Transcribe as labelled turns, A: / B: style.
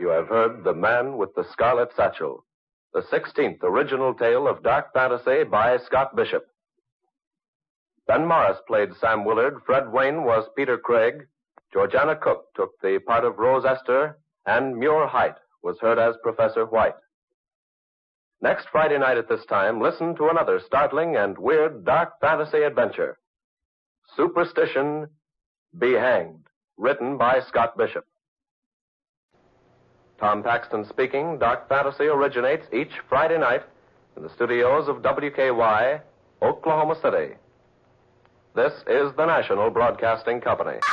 A: you have heard The Man with the Scarlet Satchel, the 16th original tale of dark fantasy by Scott Bishop. Ben Morris played Sam Willard, Fred Wayne was Peter Craig, Georgiana Cook took the part of Rose Esther, and Muir Height was heard as Professor White. Next Friday night at this time, listen to another startling and weird dark fantasy adventure. Superstition, Be Hanged, written by Scott Bishop. Tom Paxton speaking. Dark Fantasy originates each Friday night in the studios of WKY, Oklahoma City. This is the National Broadcasting Company.